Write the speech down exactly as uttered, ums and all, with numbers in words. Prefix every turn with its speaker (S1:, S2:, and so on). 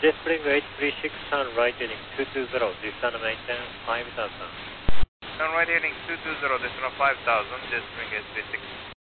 S1: Jetspring eight three six, turn right heading two two zero, descend maintenance five thousand.
S2: Turn right heading two two zero, descend five thousand, Jetspring eight three six.